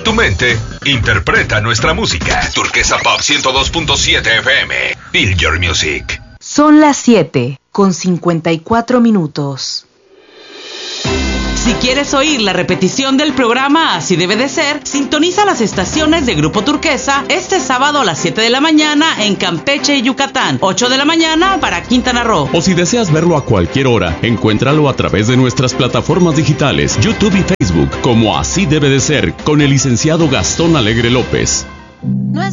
Tu mente interpreta nuestra música. Turquesa Pop 102.7 FM. Feel your music. Son las 7:54. Si quieres oír la repetición del programa Así Debe de Ser, sintoniza las estaciones de Grupo Turquesa este sábado a las 7 de la mañana en Campeche y Yucatán, 8 de la mañana para Quintana Roo. O si deseas verlo a cualquier hora, encuéntralo a través de nuestras plataformas digitales, YouTube y Facebook, como Así Debe de Ser, con el licenciado Gastón Alegre López. No es